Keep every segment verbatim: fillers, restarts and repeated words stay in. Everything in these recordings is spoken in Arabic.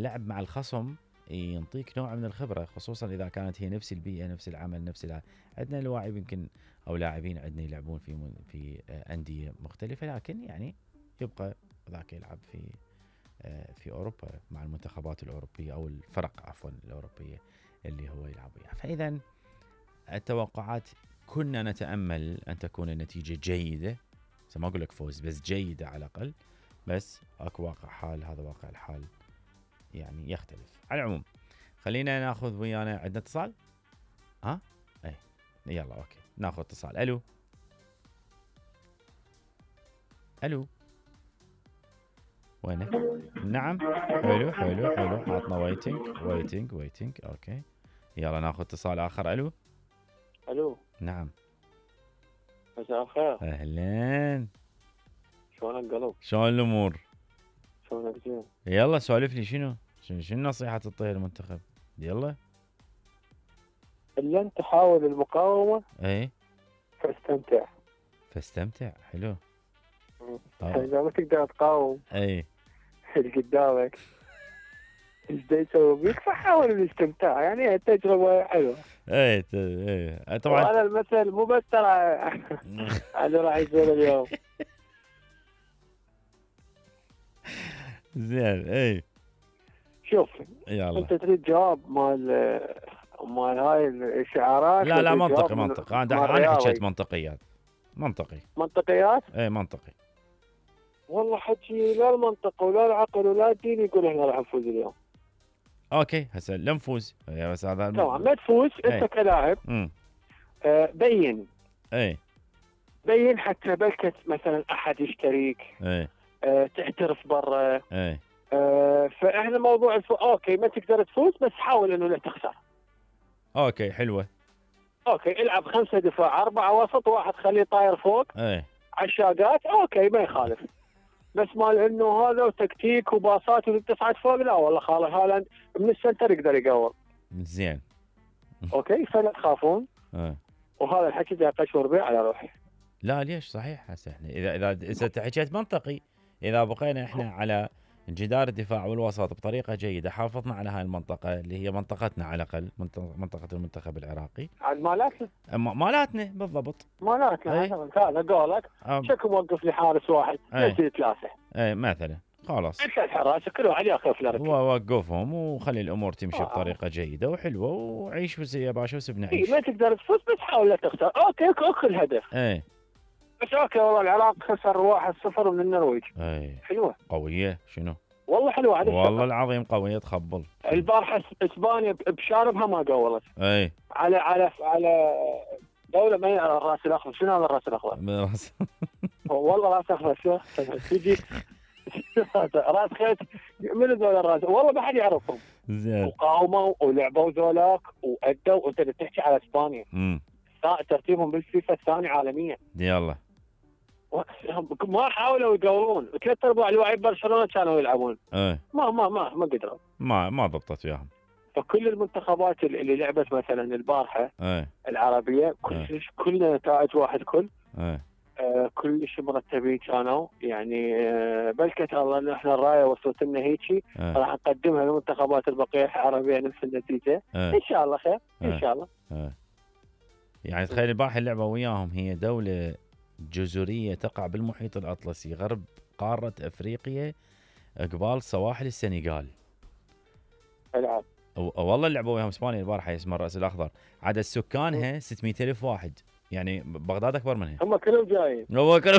اللعب مع الخصم ينطيك نوع من الخبرة، خصوصا إذا كانت هي نفس البيئة نفس العمل نفس الع... عندنا اللاعب يمكن أو لاعبين عندنا يلعبون في م... في أندية مختلفة، لكن يعني يبقى ذاك يلعب في في أوروبا مع المنتخبات الأوروبية أو الفرق عفوا الأوروبية اللي هو يلعب وياها. فإذا التوقعات كنا نتأمل أن تكون النتيجة جيدة، ما أقول لك فوز بس جيدة على الأقل، بس أكو واقع حال، هذا واقع الحال يعني يختلف. على العموم خلينا ناخذ ويانا، عندنا اتصال ها اي يلا اوكي ناخذ اتصال. الو الو وينه؟ نعم حلو حلو حلو عطنا ويتنج ويتنج ويتنج اوكي يلا ناخذ اتصال اخر. الو الو نعم مساء الخير. اهلين شلونك قلب؟ شلون الامور؟ شلونك زين؟ يلا سولف لي شنو شنو شنو نصيحة تعطيها المنتخب؟ يلا الا انت حاول المقاومه اي فاستمتع. فاستمتع حلو. اذا ما تقدر تقاوم اي اللي قدامك ايش دا يسوي بيك، فحاول الاستمتاع، يعني التجربه حلوه. اي ت- اي طبعا. وانا المثل مو بس ترى انا راح يصير اليوم. زين اي شوف يلا انت تريد جواب مال مال هاي الشعارات؟ لا لا وتريد منطقي جواب من- منطقي انا مال انا حكيت رياضي؟ منطقيات منطقي منطقيات؟ اي منطقي. والله حكي لا المنطق ولا العقل ولا الدين يقول احنا راح نفوز اليوم. اوكي هسه لا نفوز يا بس هذا طبعا ما تفوز انت اي. كلاعب. امم آه بين اي بين حتى بلكت مثلا احد يشتريك، اي آه تعترف برا. اي آه فاحنا موضوع الفو... اوكي ما تقدر تفوز بس حاول انه لا تخسر. اوكي حلوه. اوكي العب خمسه دفاع اربعه وسط واحد خليه طاير فوق اي عشاقات، اوكي ما يخالف. بس مال انه هذا وتكتيك وباصات وتصعد فوق، لا والله خالد هالاند من السنتر يقدر يقور. زين اوكي فلا تخافون. اي. وهذا الحكي زي قشور بيه على روحي. لا ليش صحيح هسه احنا اذا اذا اذا أنت حكيت منطقي، اذا بقينا احنا على جدار الدفاع والوسط بطريقه جيده، حافظنا على هاي المنطقه اللي هي منطقتنا على الاقل منطقه المنتخب العراقي، عاد مالاتنا م- مالاتنا بالضبط. مالاتنا أي. هذا قولك أم- شكو موقف لي حارس واحد أي. يصير ثلاثه. اي مثلا خلاص انت الحراسه كل واحد ياخذ لك. ووقفهم وخلي الامور تمشي آه. بطريقه جيده وحلوه، وعيش بس يا باشا وسبنا اي عيش. ما تقدر تفوز بس حاول لا تخسر. اوكي اكو الهدف اي بس اوكي والله العراق خسر واحد صفر من النرويج. اي حلوه قويه شنو والله حلوه هذا والله العظيم قويه تخبل. البارحه اسبانيا بشاربها ما قولت اي على على على دوله ما هي على الراس الاخضر. شنو هذا الراس الاخضر؟ براس- والله راس اخضر شو تجي راس خيط من ذول الراس والله ما حد يعرفهم. زين وقاوموا ولعبوا ذولاك وادوا. وانت تحكي على اسبانيا امم ترتيبهم بالفيفا الثاني عالميا. يلا ما حاولوا يقولون. ثلاث ارباع لاعبي برشلونه كانوا يلعبون اي ما ما ما ما قدروا. ما ما ضبطت وياهم. فكل المنتخبات اللي لعبت مثلا البارحه اي العربيه كلش كلنا نتائج واحد كل اي آه كلش مرتبين كانوا يعني. آه بلكت الله ان احنا الرايه وصلت لنا هيجي اي راح نقدمها للمنتخبات البقيه العربيه نفس النتيجه اي ان شاء الله خير إيه. ان شاء الله. اي يعني تخيل البارحه اللعبه وياهم، هي دوله جزريه تقع بالمحيط الاطلسي غرب قاره افريقيا قبال سواحل السنغال. العب و- والله لعبوا وياهم اسبانيا البارحه اسمها الراس الاخضر، عدد سكانها ستمئة ألف واحد، يعني بغداد اكبر منها. هم كلهم جايين هو كلهم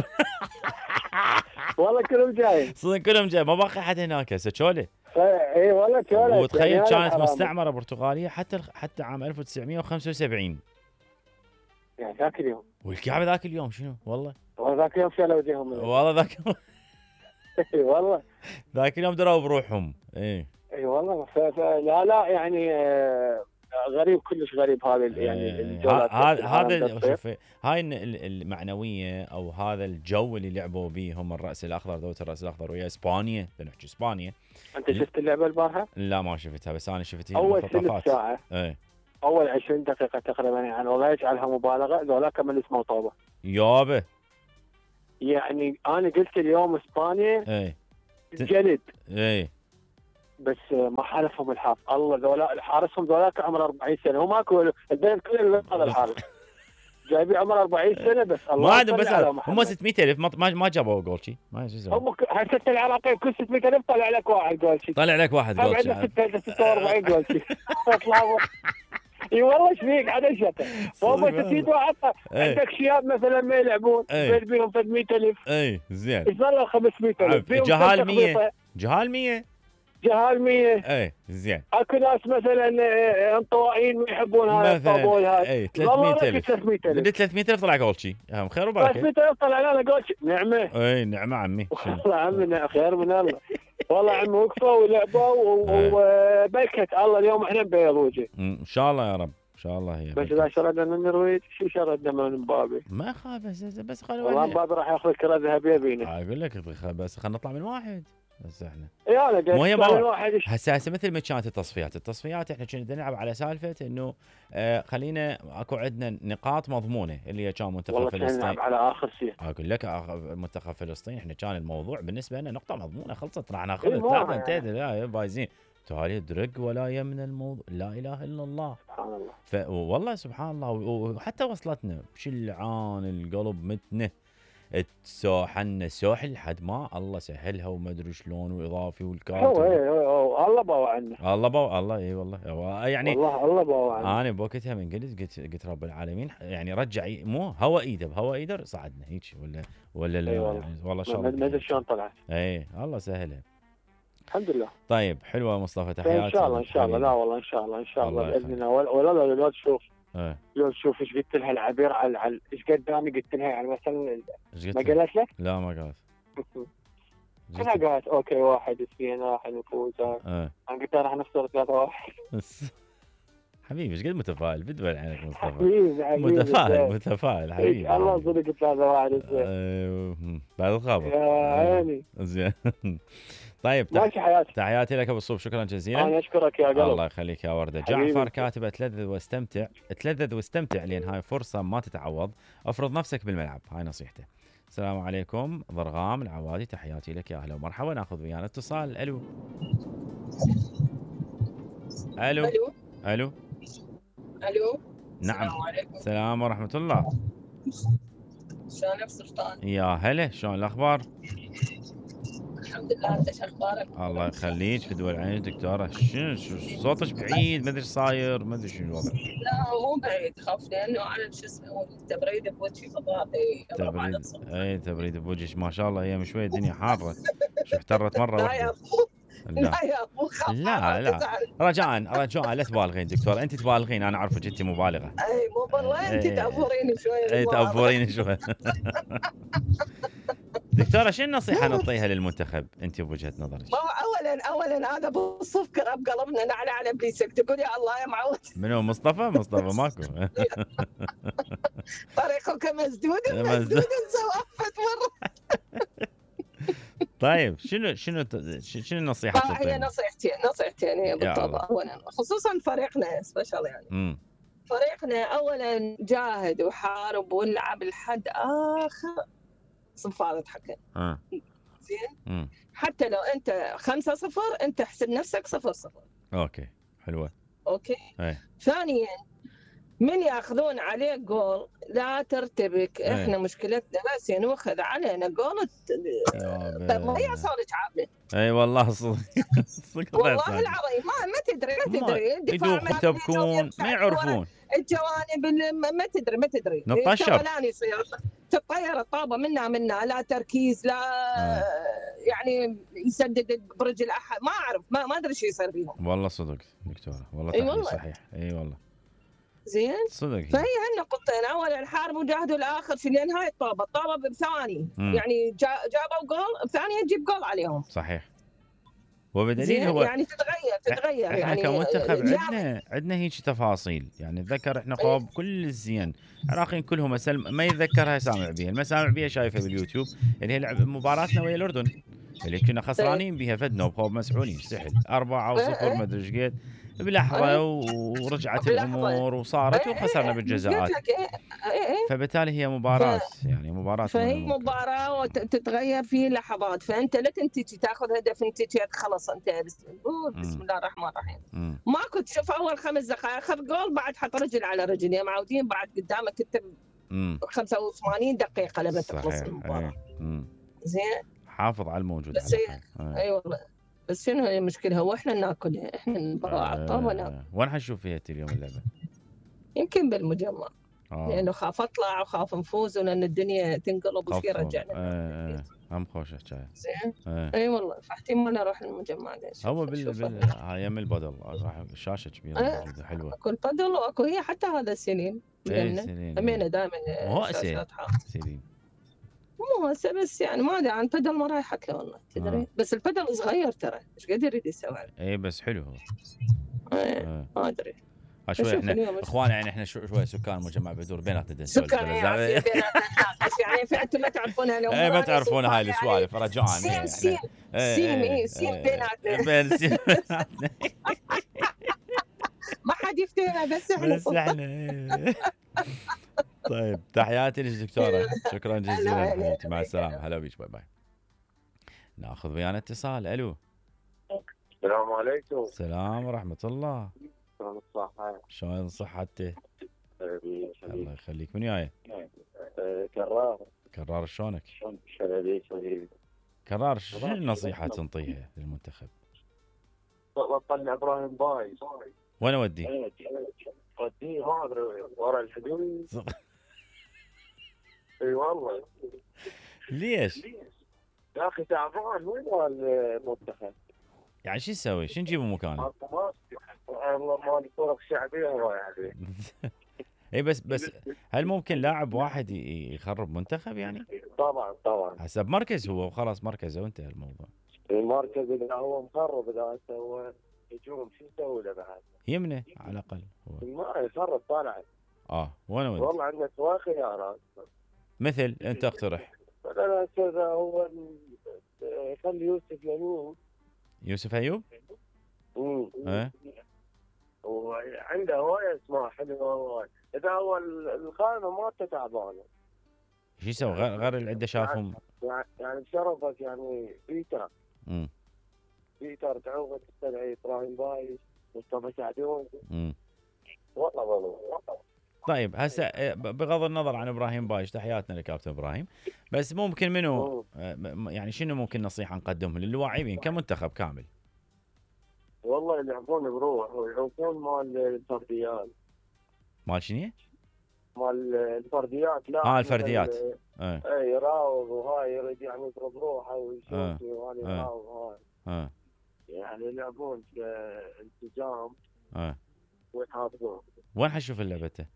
والله كلهم جايين. صدق كلهم جاي، ما باقي حد هناك هسه تشولي. اي والله كلهم. وتخيل يعني كانت حرام. مستعمره برتغاليه حتى حتى عام ألف وتسعمئة وخمسة وسبعين. يعني ذاك اليوم والكعبه ذاك اليوم شنو والله والله ذاك اليوم شالوا وجههم من- والله ذاك اي والله ذاك اليوم دروا بروحهم. ايه اي والله ف... ف... لا لا يعني آه غريب كلش غريب هذا ال- يعني إيه. الجولات ه- هذا العالم هذا تصير. شوف هاي الن- ال- المعنويه او هذا الجو اللي لعبوا به هم الراس الاخضر، دوله الراس الاخضر ويا اسبانيا، نحكي اسبانيا. انت شفت اللعبه البارحه؟ لا ما شفتها بس انا شفت هي اول ثلث المقتطفات. ساعه ايه اول عشرين دقيقه تقريبا يعني والله يجعلها مبالغه ذولاك من اسمه طوبه. يابا يعني انا قلت اليوم اسبانيا ايه جلد ايه بس ما حالفهم الحارس. الله ذولا حارسهم ذولاك عمره أربعين سنه وماكو البلد كله هذا الحارس جايبين عمره أربعين سنه بس الله ما عندهم بس هم ستمية ألف ما ما جابوا جول شي ما شو هم هسه العراقيين كل ستمية ألف طلع لك واحد جول شي طلع لك واحد جول شي عندنا ستة وأربعين جول شي يطلعوا اي والله ايش فيك عاد شتى فوق تزيد وحتى عندك شياب مثلا ما يلعبون بيهم ثلاثمية ألف اي زين ايش صار خمسمية ألف جهال مية جهال مية جهال مية اي زين اكو ناس مثلا انطوائيين ما يحبون هذا الطابول هذا اي ثلاثمية ألف ثلاثمية ألف طلع جول شي خير وبركه ثلاثمية ألف طلع لنا جول شي نعمه اي نعمه عمي والله عمي خير من الله والله عمي وقفوا ولعبوا وبكت الله اليوم احنا ببيروجه ان شاء الله يا رب ان شاء الله هي بس اذا شردنا من النرويج شو شردنا من مبابي ما خاف بس بس قالوا والله مبابي راح ياخذ الكره الذهبيه بينا اقول لك بس خلينا نطلع من واحد بس احنا اي انا قلت مو هي واحد هسه هسه مثل ما كانت التصفيات التصفيات احنا كنا نلعب على سالفه انه آه خلينا اكو عندنا نقاط مضمونه اللي هي كان منتخب فلسطين والله على اخر شيء اقول لك منتخب فلسطين احنا كان الموضوع بالنسبه لنا نقطه مضمونه خلصت راح ناخذ ثلاثه انتهت لا فايزين تالي درق ولا يمن الموضوع لا اله الا الله سبحان الله ف والله سبحان الله وحتى وصلتنا شلعان القلب متنه تسوحنا سوح لحد ما الله سهلها وما ادري شلون واضافي والكارت هو اي هو الله باوع عنا الله باوع الله اي والله يعني والله الله باوع عنا انا بوقتها من قلت قلت قلت رب العالمين يعني رجع مو هوا ايده بهوا ايده صعدنا هيك ولا ولا لا والله يعني والله ان شاء الله ما ادري شلون طلعت اي الله سهلها الحمد لله. طيب حلوه مصطفى تحياتي ان شاء الله ان شاء الله لا والله ان شاء الله ان شاء الله باذن الله ولا لا لا تشوف ايه لو تشوف ايش قلت لها العبير على على ايش قدامي قلت لها يعني مثلا ما قالت لك؟ لا ما قالت انا قالت اوكي واحد اثنين راح نفوز ايه انا قلت راح نخسر ثلاثة واحد حبيبي ايش قد متفائل بدو عينك مصطفى حبيبي حبيبي متفائل متفائل حبيبي الله صدق ثلاثة واحد بعد الخبر يا عيني زين طيب ماشي حياتي تحياتي لك ابو الصوف شكرا جزيلا انا اشكرك يا قلب الله يخليك يا ورده جعفر كاتب اتلذذ واستمتع اتلذذ واستمتع لان هاي فرصه ما تتعوض افرض نفسك بالملعب هاي نصيحته السلام عليكم ضرغام العوادي تحياتي لك يا اهلا ومرحبا ناخذ ويانا اتصال الو الو الو الو الو نعم السلام عليكم السلام ورحمه الله شلونك سلطان يا هلا شلون الاخبار الحمد لله انت شو اخبارك الله يخليك في دول عين دكتوره شنو صوتك بعيد ما ادري صاير ما ادري شنو الوضع لا مو بعيد خاف لانه على شو اسمه التبريد بوجهي فضاطي تبريد اي تبريد بوجهك ما شاء الله ايام شوي الدنيا حاره شو احترت مره لا يا واحده ابو لا يا ابو لا لا رجاء رجاء لا تبالغين دكتور انت تبالغين انا اعرفك انت مبالغه اي مو والله انت تافوريني شوي اي تافوريني شوي دكتوره شنو النصيحه نعطيها للمنتخب انت بوجهه نظرك؟ اولا اولا هذا بالصف كرب قلبنا نعلى على ابليسك تقول يا الله يا معود منو مصطفى؟ مصطفى ماكو طريقك مسدود مسدود زوافت مره طيب شنو شنو شنو النصيحه تعطيها؟ هي نصيحتين نصيحتين هي بالطبع اولا خصوصا فريقنا سبيشال يعني امم فريقنا اولا جاهد وحارب ونلعب لحد اخر صفارة حكم اه زين حتى لو انت خمسة صفر انت احسب نفسك صفر صفر اوكي حلوه اوكي اي ثانيا من ياخذون عليك جول لا ترتبك أي. احنا مشكلتنا بس ينوخذ علينا جول ما هي صارت عابله اي والله صدق والله العظيم ما ما تدري ما تدري الدفاع يتبكون ما يعرفون الجوانب ما تدري ما تدري نطشر يصير تطير الطابه منا منا لا تركيز لا آه. يعني يسدد برجل احد ما اعرف ما ما ادري شو يصير فيهم والله صدق دكتوره والله أي والله. صحيح اي والله زين صدق فهي هالنقطتين اولا الحارب وجاهدوا الاخر في لين هاي الطابه الطابه بثواني مم. يعني جا جابوا جول بثانيه تجيب جول عليهم صحيح وبدليل هو يعني تتغير تتغير احنا يعني كمنتخب عندنا عندنا هيك تفاصيل يعني اتذكر احنا خوب كل الزين العراقيين كلهم ما يتذكرها سامع بيها المسامع بيها شايفها باليوتيوب اللي هي لعب مباراتنا ويا الاردن اللي كنا خسرانين بها فدنا وخوب مسحولين سحل أربعة وصفر ما ادري ايش قد بلحظه ورجعت الامور وصارت وخسرنا بالجزاءات. فبالتالي هي مباراه يعني مباراه فهي مباراه وتتغير في لحظات، فانت لا تنتج تاخذ هدف انت خلص انت بسم الله الرحمن الرحيم. ماكو تشوف اول خمس دقائق اخذ جول بعد حط رجل على رجل يا معودين، بعد قدامك انت خمسة وثمانين دقيقه لما تخلص المباراه. زين حافظ على الموجود على الاقل. اي والله بس شنو هي المشكله؟ هو احنا ناكلها، احنا نبغى على الطاوله ناكل. وين حنشوف فيها اليوم اللعبه؟ يمكن بالمجمع. آه. لانه خاف اطلع وخاف نفوز ولان الدنيا تنقلب وشي رجعنا. ايه هم خوش حكايه. زين اي أيه والله فاحتمال اروح المجمع ليش هو بال بال ايام البدل راح شاشه كبيره موجوده أه. حلوه. اكو البدل واكو هي حتى هذا السنين. ايه سنين امينه دائما شاشات سنين. مو هسه بس يعني ما ادري عن البدل ما رايحت له والله تدري. آه. بس البدل صغير ترى ايش قد يريد يسوي. اي بس حلو هو. ايه آه. ما ادري. شوي احنا اخوان يعني احنا شوي سكان مجمع بدور بيناتنا نسولف. سكان يعني بس يعني انتم ما تعرفونها اليوم. اي ما تعرفون هاي السوالف رجعان. سين سين سين اي سين بيناتنا. بين سين بيناتنا. ما حد يفتينا بس احنا. بس احنا. طيب تحياتي للدكتوره شكرا جزيلا حبيبتي مع السلامه. هلا بيك باي باي. ناخذ ويانا اتصال. الو السلام عليكم. السلام ورحمه الله. شلون الصحه؟ شلون صحتك؟ الله يخليك. من وياي؟ أه كرار. كرار شلونك؟ شلونك حبيبي؟ كرار شنو النصيحه تنطيها للمنتخب؟ والله طلع ابراهيم بايز. وين اوديه؟ اوديه ما ادري ورا الحدود. اي والله. ليش؟ يا اخي تعبان وين المنتخب؟ يعني شو نسوي؟ شو نجيبه مكانه؟ والله مال الفرق الشعبيه هو يعني. اي بس بس هل ممكن لاعب واحد يخرب منتخب يعني؟ طبعا طبعا. حسب مركز هو وخلاص مركزه وانتهى الموضوع. المركز اذا هو مخرب اذا سوى هجوم شو يسوي له بعد؟ يمنه على الاقل هو. ما يخرب طالع. اه وين ودي؟ والله عندنا سواء خيارات. مثل انت اقترح. لا كذا هو يخلي يوسف يمين. يوسف ايوب؟ امم ايه وعنده هوايه اسمها حلوه هوايه. اذا هو القائمه مالته تعبانه. شو يسوي غير غير اللي عنده شافهم؟ يعني يعني بشرفك يعني بيتر. امم بيتر تعوض تستدعي ابراهيم بايز مصطفى سعدون. امم والله والله. طيب هسه بغض النظر عن ابراهيم بايش تحياتنا لكابتن ابراهيم، بس ممكن منو يعني شنو ممكن نصيحه نقدمها للواعبين كمنتخب كامل؟ والله يلعبون بروح ويعوفون مال الفرديات. مال شنو؟ مال الفرديات. لا اه الفرديات. اي ايه يراوغ وهاي يريد يعني يضرب روحه ويشوف وهاي يراوغ وهاي. اه يعني يلعبون انسجام. اه ويحافظون. وين حنشوف اللعبته؟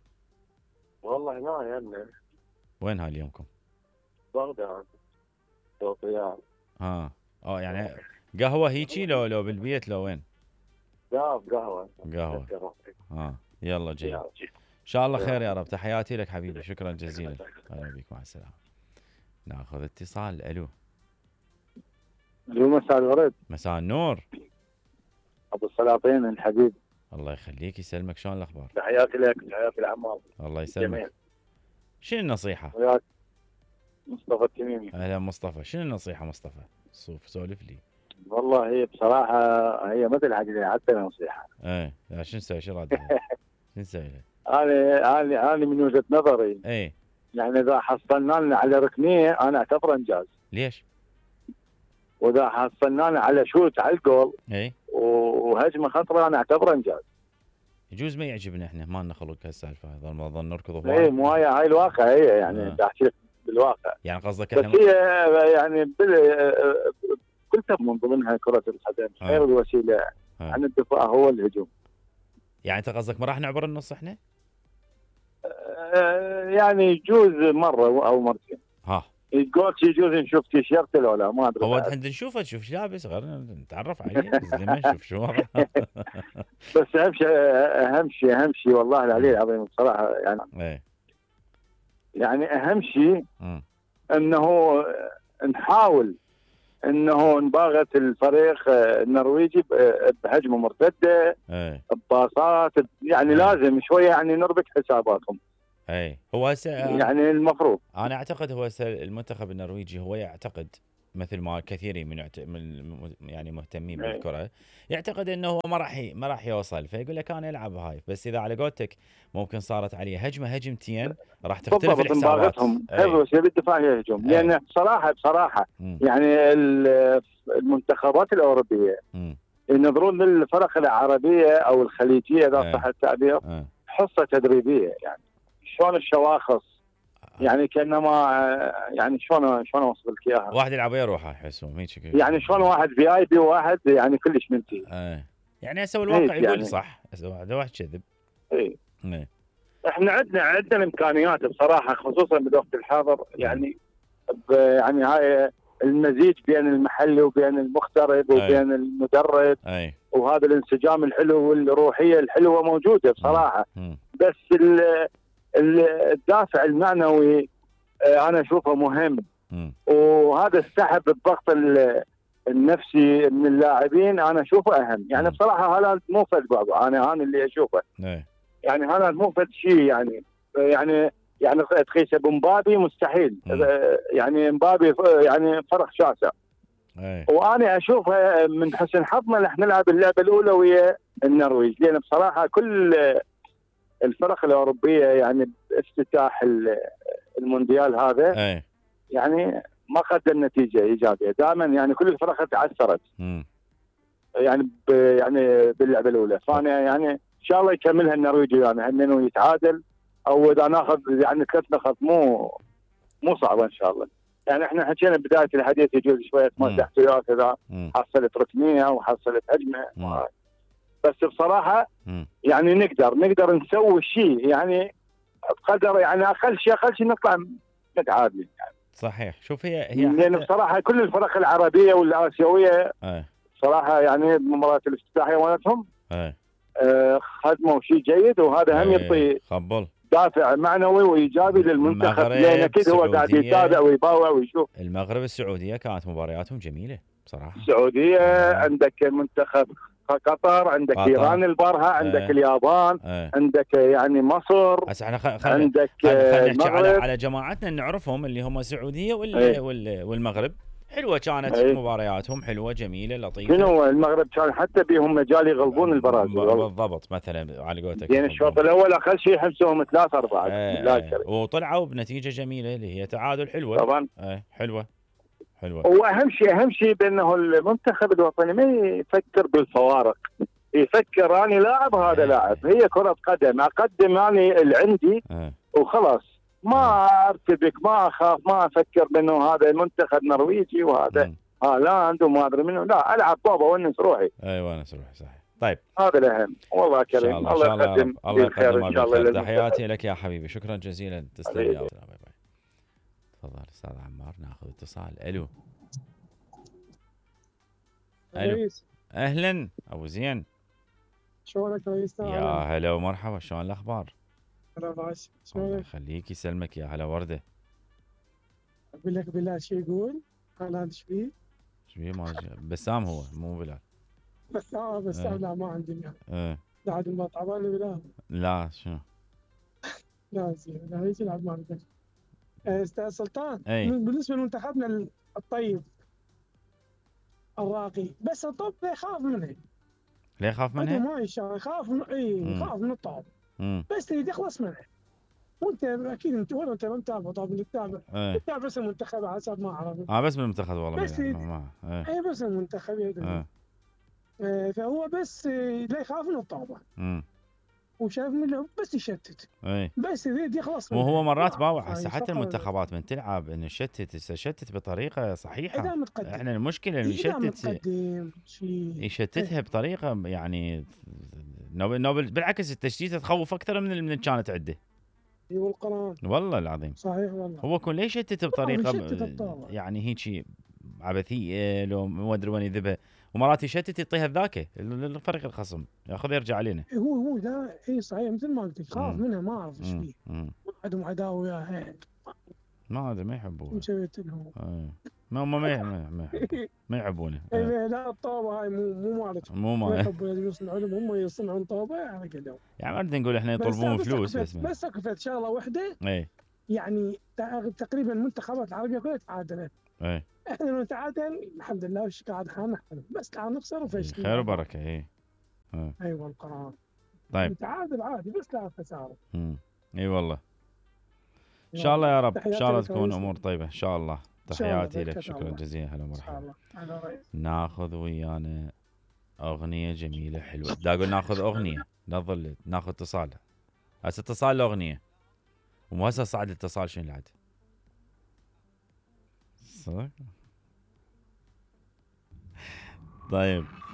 والله هنا يمنا. وين هاي اليومكم؟ بغداد. توقيات. اه اه يعني قهوه هيجي لو لو بالبيت لو وين؟ لا بقهوه. قهوه. اه يلا جيد. ان شاء الله خير يا رب. تحياتي لك حبيبي شكرا جزيلا. اهلا بك مع السلامه. ناخذ اتصال. الو الو مساء الورد. مساء النور. ابو السلاطين الحبيب. الله يخليك يسلمك. شلون الاخبار؟ تحياتي لك تحياتي العمار. الله يسلمك. شنو النصيحه؟ وياك مصطفى التميمي. اهلا مصطفى. شنو النصيحه مصطفى؟ صوف سولف لي. والله هي بصراحه هي مثل حاجه حتى نصيحه. ايه شو نسوي؟ شو رادها؟ شو نسوي؟ انا انا انا من وجهه نظري ايه يعني اذا حصلنا على ركنيه انا اعتبره انجاز. ليش؟ واذا حصلنا على شوت على الجول ايه وهجمه خطره انا اعتبره انجاز. يجوز ما يعجبنا احنا ما لنا خلق هالسالفه هذا ما ظن نركض ايه مو هاي هاي الواقع هي يعني آه. تحكي بالواقع. يعني قصدك احنا بس هي يعني كل من ضمنها كره القدم آه. خير الوسيله آه. عن الدفاع هو الهجوم. يعني انت قصدك ما راح نعبر النص احنا؟ آه يعني يجوز مره او مرتين. ها الجول يجوز نشوف تيشيرت ولا لا ما ادري. هو احنا نشوفه نشوف ايش لابس غير نتعرف عليه بس ما نشوف شو وضعه. بس اهم شيء اهم شيء اهم شيء والله العلي العظيم بصراحه يعني ايه يعني اهم شيء انه نحاول انه انباغت الفريق النرويجي بهجمه مرتده بباصات، يعني أي. لازم شويه يعني نربط حساباتهم. اي هو هسه يعني المفروض انا اعتقد هو هسه المنتخب النرويجي هو يعتقد مثل ما كثيرين من من يعني مهتمين بالكره يعتقد انه هو ما راح ما راح يوصل، فيقول لك انا العب هاي، بس اذا على قولتك ممكن صارت عليه هجمه هجمتين راح تختلف الحسابات. حفظ يبي الدفاع يهجم، لان بصراحه بصراحه م. يعني المنتخبات الاوروبيه م. ينظرون للفرق العربيه او الخليجيه اذا صح التعبير حصه تدريبيه، يعني شلون الشواخص يعني كانما يعني شلون شلون اوصف لك اياها، واحد يلعب ويا روحه يحسون هيك يعني شلون واحد في اي بي وواحد يعني كلش منتهي. ايه يعني هسه الواقع يقول يعني صح، هسه واحد واحد كذب. اي ايه احنا عندنا عندنا الامكانيات بصراحه خصوصا بالوقت الحاضر، يعني يعني هاي المزيج بين المحلي وبين المغترب وبين أي. المدرب أي. وهذا الانسجام الحلو والروحيه الحلوه موجوده بصراحه. م. بس الدافع المعنوي انا اشوفه مهم، م. وهذا السحب الضغط النفسي من اللاعبين انا اشوفه اهم. يعني م. بصراحه هالاند مو فد بابا، انا انا اللي اشوفه أي. يعني هالاند مو فد شيء، يعني يعني يعني تخيسه بمبابي مستحيل. م. يعني مبابي يعني فرق شاسع. أي. وانا اشوفها من حسن حظنا نحن نلعب اللعبه الاولى ويا النرويج، لان بصراحه كل الفرق الاوروبيه يعني بافتتاح المونديال هذا أي. يعني ما قدم نتيجه ايجابيه، دائما يعني كل الفرق تعثرت يعني يعني باللعبه الاولى. فانا يعني ان شاء الله يكملها النرويج يعني انه يتعادل، او اذا ناخذ يعني ثلاث نقط مو مو صعبه ان شاء الله. يعني احنا حكينا بدايه الحديث يجوز شويه ما تحتويات اذا حصلت ركنيه وحصلت هجمه، بس بصراحه م. يعني نقدر نقدر نسوي شيء يعني بقدر يعني اقل شيء اقل شيء نطلع متعادلين يعني. صحيح. شوف هي هي يعني بصراحه كل الفرق العربيه والاسيويه أي. صراحه يعني بمباراه الافتتاحيه مالتهم آه خدموا شيء جيد، وهذا هم يعطي خبل دافع معنوي وايجابي للمنتخب، لان اكيد هو قاعد يتابع ويباوع ويشوف. المغرب السعوديه كانت مبارياتهم جميله بصراحه. السعوديه آه. عندك منتخب قطر، عندك قطر. ايران البارحه، عندك آه. اليابان آه. عندك يعني مصر. هسه احنا خل... خل... عندك خلينا نحكي على على جماعتنا نعرفهم اللي هم السعوديه وال... آه. وال... والمغرب. حلوه كانت آه. مبارياتهم حلوه جميله لطيفه. شنو المغرب كان حتى بهم مجال يغلبون البرازيل بالضبط مثلا على قولتك. يعني الشوط الاول اقل شيء يحبسوهم ثلاثة أربعة آه. وطلعوا بنتيجه جميله اللي هي تعادل حلوه طبعا. آه. حلوه حلوه. واهم شيء اهم شيء بانه المنتخب الوطني ما يفكر بالفوارق، يفكر اني لاعب هذا لاعب، هي كره قدم اقدم اني اللي عندي آه. وخلاص، ما ارتبك ما اخاف ما افكر بانه هذا منتخب نرويجي وهذا هالاند وما ادري منه، لا العب بابا ونس روحي. ايوه ونس روحي صحيح. طيب هذا الاهم. والله كريم الله, الله يقدم الله يقدم ان شاء الله. تحياتي لك يا حبيبي، شكرا جزيلا تسلم يا باي باي. تفضل استاذ عمار ناخذ اتصال. الو الو اهلا ابو زين، شلونك رئيس؟ يا هلا ومرحبا، شلون الاخبار؟ هلا باش الله يخليك يسلمك يا هلا ورده. اقول لك بلال شو يقول؟ هالاند ايش فيه؟ ايش فيه؟ ما بسام هو مو بلال. بسام بسام لا ما عندي اياه. ايه بعد ما تعبان بلال. لا شنو؟ لا زين لا هيك يلعب مالك. استاذ سلطان أي. بالنسبه لمنتخبنا الطيب الراقي، بس الطب يخاف منه. ليه يخاف منها؟ ما يشاء يخاف من اي يخاف من الطب، بس يريد يخلص منه. وانت اكيد انت ولا انت ما متابع طبعا اللي تتابع تتابع بس المنتخب على حسب ما اعرف. اه بس بالمنتخب والله بس ما اي ايه بس المنتخب يدري آه. فهو بس لا يخاف من الطابه وشايف منه بس يشتت اي بس يريد يخلص منه. وهو مرات باوع هسه حتى المنتخبات من تلعب انه يشتت يشتت بطريقه صحيحه. احنا المشكله انه يشتت يشتتها بطريقه يعني نوبل نوبل بالعكس التشتيت تخوف اكثر من من كانت عنده. اي والقران والله العظيم صحيح والله. هو كون ليش يشتت بطريقه يعني هيك عبثيه لو ما ادري وين يذبها، ومرات يشتت يعطيها ذاك الفريق الخصم ياخذ يرجع علينا. هو هو لا اي صحيح مثل ما قلت خاف منها ما اعرف ايش فيه. عندهم عداوه وياها ما ادري ما يحبوها. مسويت لهم ما هم ما ما ما يحبونه. لا الطوبه هاي مو مو مالتهم، مو ما يحبون يصنعون، هم يصنعون طوبه يعني كذا. يعني ما نقول احنا يطلبون فلوس بس بس سقفت شغله واحده. اي يعني تقريبا المنتخبات العربيه كلها تعادلت. اي احنا نتعادل الحمد لله والشكر عاد خلنا نحترم، بس تعال نخسر وفيش خير وبركه. اي ايوه القرار. طيب نتعادل عادي بس لا خساره. امم اي والله ان شاء الله يا رب، ان شاء الله تكون امور طيبه ان شاء الله. تحياتي لك، شكرا جزيلا. هلا مرحبا. ناخذ ويانا اغنيه جميله حلوه. دا اقول ناخذ اغنيه، لا تظل ناخذ اتصال. هسه اتصال لاغنيه، ومو هسه صعد الاتصال شنو العاد صح. طيب